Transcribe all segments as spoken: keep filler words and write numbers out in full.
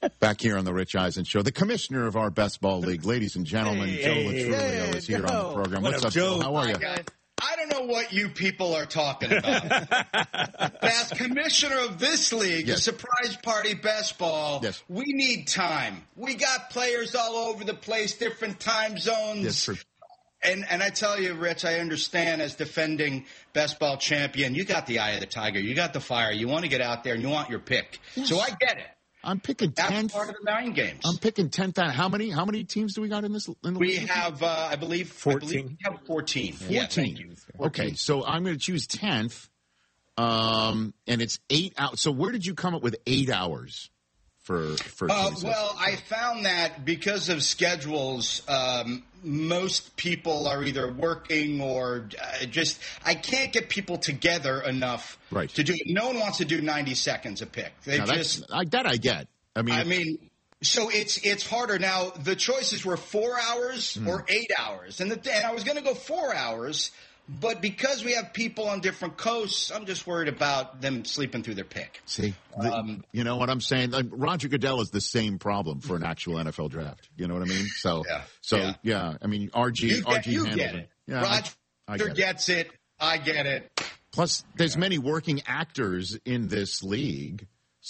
Back here on the Rich Eisen Show, the commissioner of our best ball league, ladies and gentlemen, Hey, Joe hey, Latrulio hey, is here Joe. on the program. What What's up, up, Joe? Joe? How are you? Hi, guys. I don't know what you people are talking about. As commissioner of this league, Yes. the Surprise Party Best Ball, Yes. we need time. We got players all over the place, different time zones. Yes, true. And and I tell you, Rich, I understand as defending best ball champion, you got the eye of the tiger. You got the fire. You want to get out there and you want your pick. Yes. So I get it. I'm picking That's tenth. part of the nine games. I'm picking tenth. How many? How many teams do we got in this? In the we league? have, uh, I believe, fourteen. I believe we have fourteen. Yeah, thank you. Okay, so I'm going to choose tenth, um, and it's eight out. So where did you come up with eight hours for for? Uh, choosing? well, I found that because of schedules, um, most people are either working or uh, just I can't get people together enough Right. to do it. No one wants to do ninety seconds a pick. They Now, that's- just, I, that I get. I mean, I mean, so it's it's harder now. The choices were four hours Hmm. or eight hours, and the and I was going to go four hours. But because we have people on different coasts, I'm just worried about them sleeping through their pick. see, the- um, you know what I'm saying? Like, Roger Goodell is the same problem for an actual N F L draft. You know what I mean? So, Yeah, so yeah. yeah. I mean, R G, You R get, G you handled get it. it. Yeah, Roger I, I get it. gets it. I get it. Plus, there's many working actors in this league.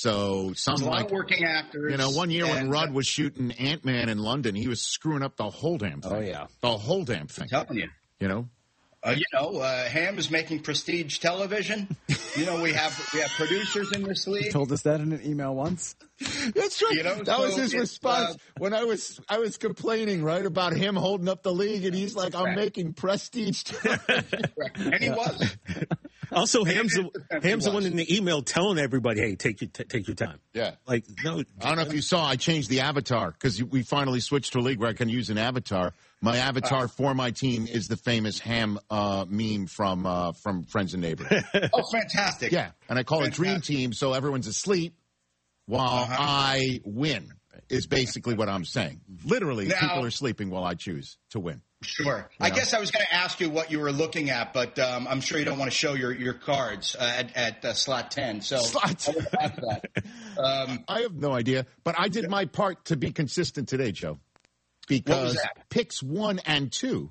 So some There's a lot like of working actors. you know, one year when and, Rudd uh, was shooting Ant-Man in London, he was screwing up the whole damn thing. Oh, yeah. The whole damn thing. I'm telling you. You know? Uh, you know, uh, Ham is making prestige television. You know, we have we have producers in this league. Told us that in an email once. That's right. You know, that was so his it's, response uh, when I was I was complaining, right, about him holding up the league, and he's like, I'm Right. making prestige television. And he was. Also, Ham's the, defense Ham's the was. one in the email telling everybody, "Hey, take your t- take your time." Yeah. Like no, I don't know if you saw, I changed the avatar because we finally switched to a league where I can use an avatar. My avatar for my team is the famous Ham uh, meme from uh, from Friends and Neighbors. Oh, fantastic. Yeah, and I call it Dream Fantastic. Team, so everyone's asleep while Uh-huh. I win, is basically what I'm saying. Literally, Now- people are sleeping while I choose to win. Sure. I guess I was going to ask you what you were looking at, but um, I'm sure you don't want to show your, your cards uh, at, at uh, slot ten. So Slot I would ask that. Um, I have no idea, but I did my part to be consistent today, Joe, because that? picks one and two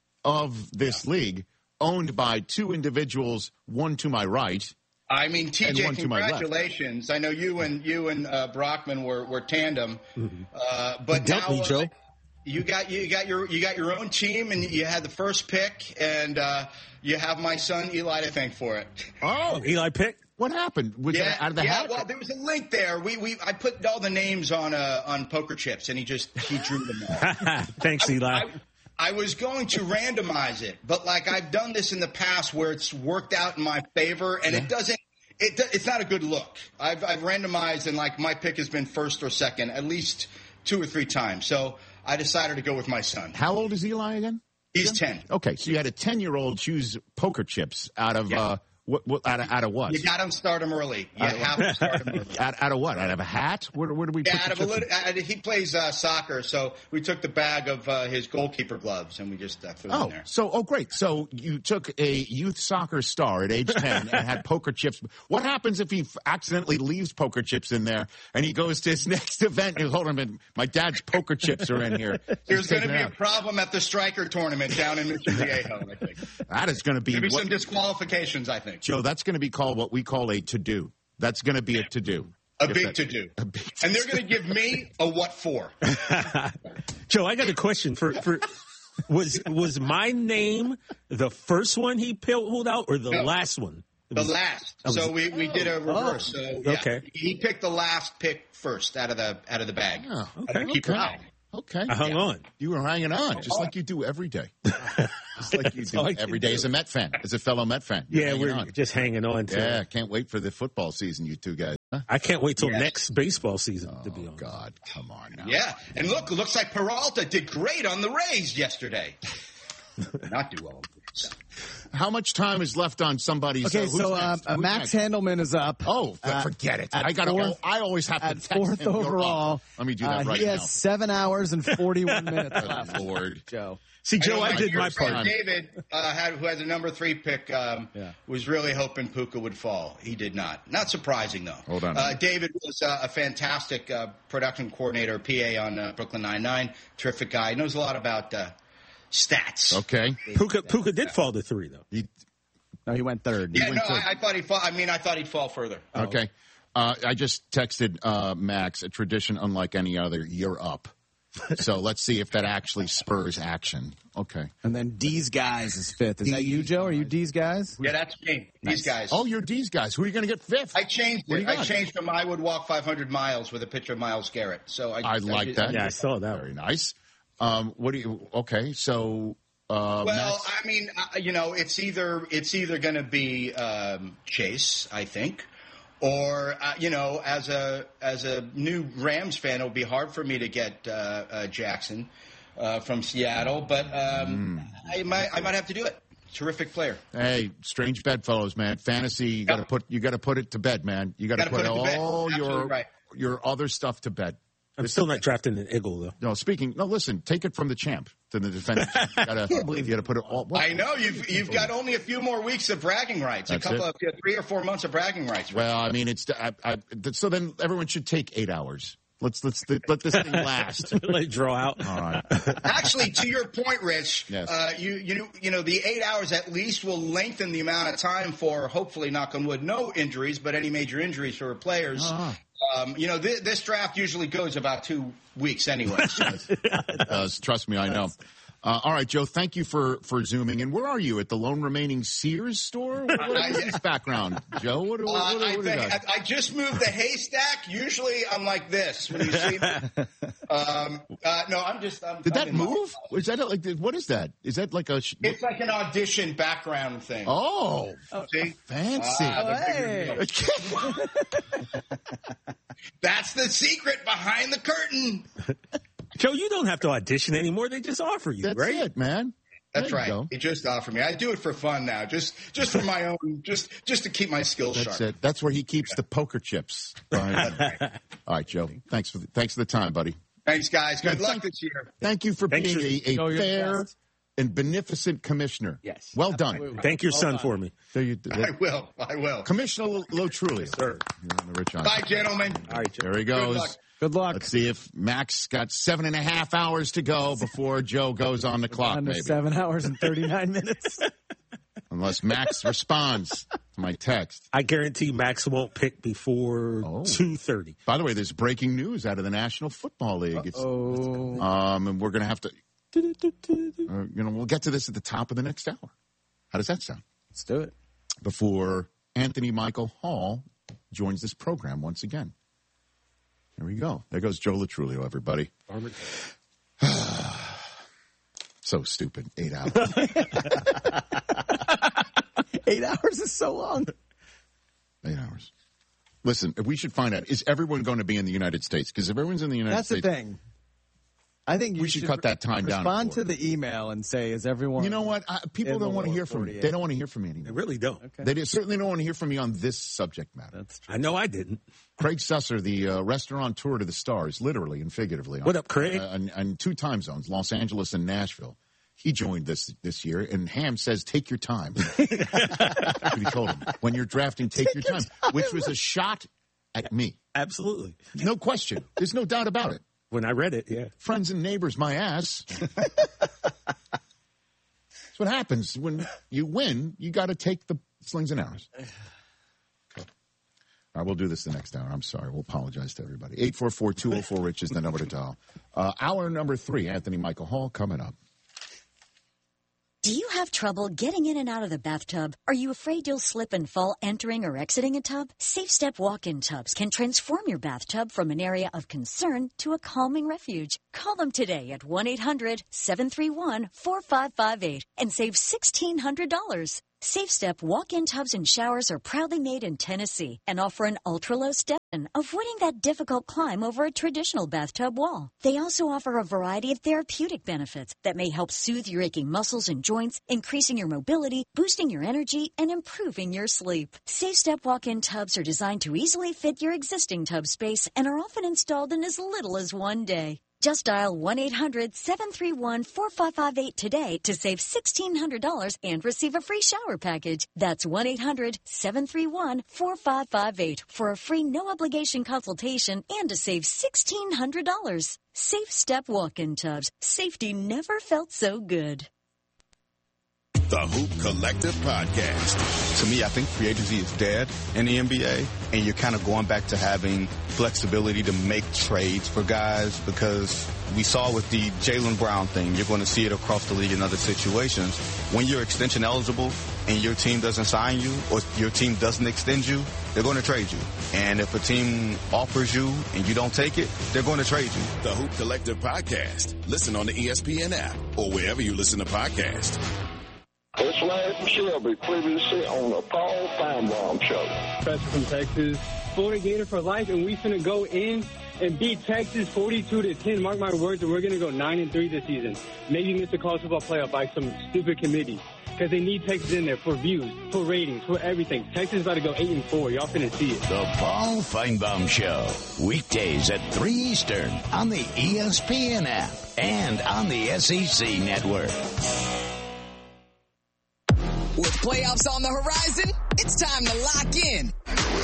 of this league owned by two individuals, one to my right. I mean, T And J, one to my left. congratulations. I know you and you and uh, Brockman were, were tandem, uh, but Dump now me, uh, Joe. you got you got your you got your own team, and you had the first pick, and uh, you have my son Eli to thank for it. Oh, Eli pick. what happened? Was Yeah, that out of the yeah. hat? Well, there was a link there. We we I put all the names on uh, on poker chips, and he just he drew them all. Thanks, Eli. I, I was going to randomize it, but like I've done this in the past where it's worked out in my favor, and it doesn't. It, do- it's not a good look. I've, I've randomized, and like my pick has been first or second at least two or three times. So I decided to go with my son. How old is Eli again? He's ten. Okay, so you had a ten-year-old choose poker chips out of Yeah. uh, what, what? Out of, out of what? You got him start him early. You have to start him early. Out, out of what? Out of a hat? Where, where do we Yeah, put out the of a chips? little, out of, he plays uh, soccer, so we took the bag of uh, his goalkeeper gloves and we just uh, threw them Oh, in there. so oh great! So you took a youth soccer star at age ten and had poker chips. What happens if he f- accidentally leaves poker chips in there and he goes to his next event and goes, "Hold on a minute, my dad's poker chips are in here." There's Just going to taking be it a out. problem at the striker tournament down in Mission Viejo, I think. That is going to be Maybe what- some disqualifications, I think. Joe. That's going to be called what we call a to-do. That's going to be a to-do. A If big that- to do. A big And they're going to give me a what for. Joe, I got a question for for. Was was my name the first one he pulled out, or the No. last one? It The was- last. was- So we, we did a reverse. So, yeah, Okay. He picked the last pick first out of the out of the bag. Oh, Okay. Keep okay. it Okay. I hung on. You were hanging on, just like you do every day. Just like you do all I can every day do. as a Met fan, as a fellow Met fan. You're Yeah, hanging we're on. just hanging on to. Yeah, can't wait for the football season, you two guys. Huh? I can't wait till Yes. next baseball season to be Oh, on. God, come on now. Yeah. And look, it looks like Peralta did great on the Rays yesterday. Not do well. How much time is left on somebody's? Okay, uh, who's so uh, next? uh, Who's Max next? Handelman is up. Oh, uh, forget it. at I got to. fourth- I always have to At text fourth him, "You're overall. up." Let me do that uh, right he now. has seven hours and forty-one minutes left. Oh, Lord. Joe. See, Joe, know I, did your my friend part. David, uh, had, who had the number three pick, um, Yeah. was really hoping Puka would fall. He did not. Not surprising, though. Hold on a Uh, minute. David was uh, a fantastic uh, production coordinator, P A on uh, Brooklyn Nine-Nine. Terrific guy. He knows a lot about uh, stats. Okay. Puka, Puka did fall to three, though. You- No, he went third. Yeah, He no, went third. I, I thought he'd fall. I mean, I thought he'd fall further. Okay. Uh, I just texted uh, Max, a tradition unlike any other, you're up. So let's see if that actually spurs action. Okay. And then D's guys is fifth. Is that you, Joe? Are you D's guys? Yeah, that's me. These guys. Oh, you're D's guys. Who are you going to get fifth? I changed What do it. you I got? changed from I would walk five hundred miles with a picture of Miles Garrett. So I, I like did- that. Yeah, I saw that. Very nice. Um, what do you? Okay, so uh, Well, Max, I mean, uh, you know, it's either it's either going to be um, Chase, I think, or uh, you know, as a as a new Rams fan, it'll be hard for me to get uh, uh, Jackson uh, from Seattle, but um, Hmm. I might I might have to do it. Terrific player. hey, strange bedfellows, man. Fantasy, you got to Yep. put you got to put it to bed, man. You got to Gotta put, put it to bed. all Absolutely your right. your other stuff to bed. I'm still not drafting an Eagle, though. No, speaking. No, listen. Take it from the champ to the defendant. You gotta, you gotta put it all. What? I know you've you've got only a few more weeks of bragging rights, That's a couple it. of yeah, three or four months of bragging rights. Well, I mean, it's. I, I, so then everyone should take eight hours. Let's let's let this thing last. Let it draw out. All right. Actually, to your point, Rich, Yes. uh, you you know, you know the eight hours at least will lengthen the amount of time for hopefully, knock on wood, no injuries, but any major injuries for players. Ah. Um, you know, th- this draft usually goes about two weeks anyway. So. It does. Trust me, I know. Uh, all right, Joe. Thank you for for zooming in. Where are you at the lone remaining Sears store? What, what is this background, Joe? What, what, Uh, what, I, what do you think, got? I, I just moved the haystack. Usually, I'm like this when you see me. Um, uh, no, I'm just. I'm, Did I'm that in my- move? Is that like? What is that? Is that like a? sh- It's like an audition background thing. Oh, See? fancy. Ah, Hey. That's the secret behind the curtain. Joe, you don't have to audition anymore. They just offer you, That's right? it, man. That's There you right. go. He just offered me. I do it for fun now, just just for my own, just just to keep my skills That's sharp. it. That's where he keeps the poker chips. All right, All right Joe. Thanks for the, thanks for the time, buddy. Thanks, guys. Good Yeah, luck thank- this year. Thank you for Thanks being for- a, Joe, a you're fair the best. and beneficent commissioner. Yes. Well done. Thank your son for me. There you, I will. I will. Commissioner Lo- Lotrulio. Sir. You're on the Rich Eisen. Bye, gentlemen. All right, Joe. There he Good goes. luck. Good luck. Let's see if Max got seven and a half hours to go before Joe goes on the clock, Under maybe. seven hours and thirty-nine minutes. Unless Max responds to my text. I guarantee Max won't pick before Oh. two thirty. By the way, there's breaking news out of the National Football League. It's, Oh, um, and we're going to have to, uh, you know, we'll get to this at the top of the next hour. How does that sound? let's do it. Before Anthony Michael Hall joins this program once again. There we go. There goes Joe Latrulio, everybody. So stupid. Eight hours. Eight hours is so long. Eight hours. Listen, we should find out, is everyone going to be in the United States? Because if everyone's in the United That's the States. thing. I think you We should cut that time down Respond for to it. the email and say, "Is everyone?" You know what? I, people in the don't want to lower hear from me. forty-eight. They don't want to hear from me They anymore. really don't. Okay. They do- certainly don't want to hear from me on this subject matter. That's true. I know I didn't. Craig Susser, the uh, restaurateur to the stars, literally and figuratively. What up, Craig? Uh, on, on two time zones, Los Angeles and Nashville. He joined this this year, and Ham says, "Take your time." That's what he told him. When you're drafting, take, your, time, which was a shot at me. Absolutely. No question. There's no doubt about it. When I read it, yeah. Friends and neighbors, my ass. That's what happens when you win. You got to take the slings and arrows. All right, we'll do this the next hour. I'm sorry. We'll apologize to everybody. eight four four, two oh four, RICH is the number to dial. Uh, hour number three, Anthony Michael Hall coming up. Do you have trouble getting in and out of the bathtub? Are you afraid you'll slip and fall entering or exiting a tub? Safe Step walk-in tubs can transform your bathtub from an area of concern to a calming refuge. Call them today at one eight hundred, seven three one, four five five eight and save sixteen hundred dollars. Safe Step walk-in tubs and showers are proudly made in Tennessee and offer an ultra-low step, avoiding that difficult climb over a traditional bathtub wall. They also offer a variety of therapeutic benefits that may help soothe your aching muscles and joints, increasing your mobility, boosting your energy, and improving your sleep. Safe Step walk-in tubs are designed to easily fit your existing tub space and are often installed in as little as one day. Just dial one eight hundred seven three one four five five eight today to save sixteen hundred dollars and receive a free shower package. That's one eight hundred seven three one four five five eight for a free no-obligation consultation and to save sixteen hundred dollars. Safe Step Walk-In Tubs. Safety never felt so good. The Hoop Collective Podcast. To me, I think free agency is dead in the N B A, and you're kind of going back to having flexibility to make trades for guys, because we saw with the Jaylen Brown thing, you're going to see it across the league in other situations. When you're extension eligible and your team doesn't sign you or your team doesn't extend you, they're going to trade you. And if a team offers you and you don't take it, they're going to trade you. The Hoop Collective Podcast. Listen on the E S P N app or wherever you listen to podcasts. It's Larry Shelby, previously on the Paul Feinbaum Show. Professor from Texas, Florida Gator for life, and we finna go in and beat Texas forty-two to ten. Mark my words, and we're gonna go nine and three this season. Maybe miss the college football playoff by some stupid committee, because they need Texas in there for views, for ratings, for everything. Texas is about to go eight and four. Y'all finna see it. The Paul Feinbaum Show, weekdays at three Eastern on the E S P N app and on the S E C network. With playoffs on the horizon, it's time to lock in.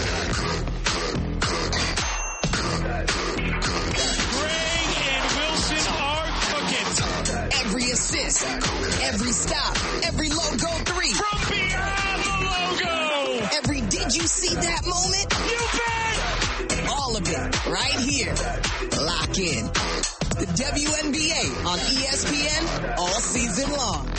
Gray and Wilson are cooking. Every assist, every stop, every logo three. From beyond the logo. Every did you see that moment? You bet. All of it right here. Lock in. The W N B A on E S P N all season long.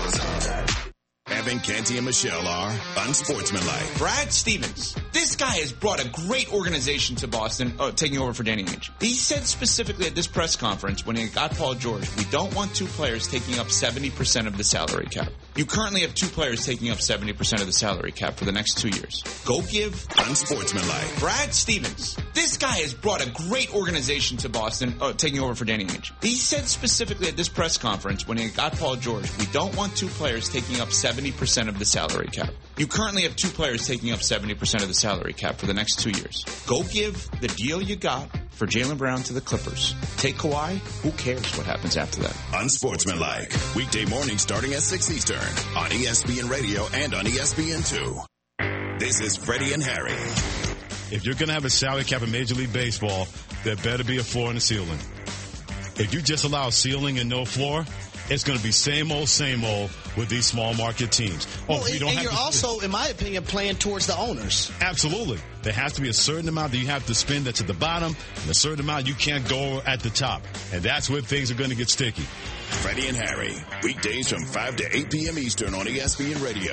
Evan, Canty, and Michelle are unsportsmanlike. Brad Stevens. This guy has brought a great organization to Boston, oh, taking over for Danny Ainge. He said specifically at this press conference when he got Paul George, we don't want two players taking up seventy percent of the salary cap. You currently have two players taking up seventy percent of the salary cap for the next two years. Go give unsportsmanlike. Brad Stevens. This guy has brought a great organization to Boston, oh, taking over for Danny Ainge. He said specifically at this press conference when he got Paul George, we don't want two players taking up seventy percent of the salary cap. You currently have two players taking up seventy percent of the salary cap for the next two years. Go give the deal you got for Jaylen Brown to the Clippers. Take Kawhi. Who cares what happens after that? Unsportsmanlike. Weekday mornings starting at six Eastern on E S P N Radio and on E S P N two. This is Freddie and Harry. If you're going to have a salary cap in Major League Baseball, there better be a floor and a ceiling. If you just allow ceiling and no floor, it's going to be same old, same old with these small market teams. Oh, well, we don't and have you're to, also, in my opinion, playing towards the owners. Absolutely. There has to be a certain amount that you have to spend that's at the bottom, and a certain amount you can't go at the top. And that's where things are going to get sticky. Freddie and Harry, weekdays from five to eight p.m. Eastern on E S P N Radio.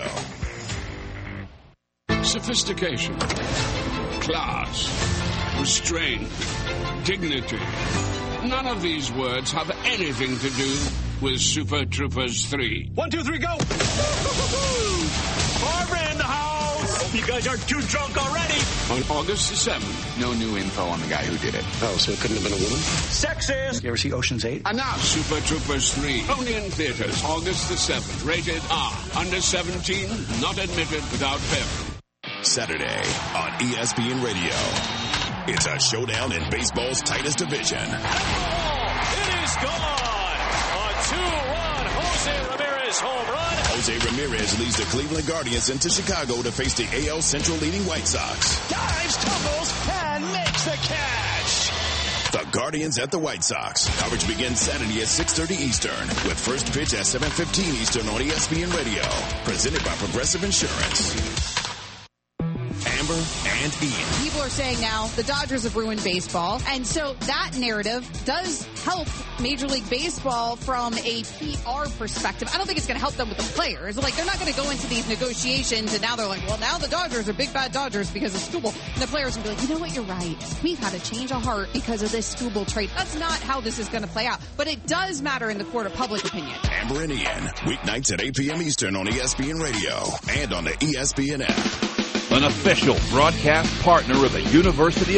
Sophistication, class, restraint, dignity. None of these words have anything to do with Super Troopers three. One, two, three, go! Barbara in the house! You guys are too drunk already! On August the seventh. No new info on the guy who did it. Oh, so it couldn't have been a woman? Sexist! You ever see Ocean's eight? And now, Super Troopers three. Only in theaters, August the seventh. Rated R. Under seventeen, not admitted without parent. Saturday on E S P N Radio. It's a showdown in baseball's tightest division. It is gone! A two-run Jose Ramirez home run. Jose Ramirez leads the Cleveland Guardians into Chicago to face the A L Central leading White Sox. Dives, tumbles, and makes the catch. The Guardians at the White Sox. Coverage begins Saturday at six thirty Eastern with first pitch at seven fifteen Eastern on E S P N Radio. Presented by Progressive Insurance. Amber and Ian. People are saying now the Dodgers have ruined baseball, and so that narrative does help Major League Baseball from a P R perspective. I don't think it's going to help them with the players. Like, they're not going to go into these negotiations, and now they're like, well, now the Dodgers are big bad Dodgers because of Skubal. And the players will be like, you know what, you're right. We've had a change of heart because of this Skubal trade. That's not how this is going to play out, but it does matter in the court of public opinion. Amber and Ian, weeknights at eight p.m. Eastern on E S P N Radio and on the E S P N app. An official broadcast partner of the University of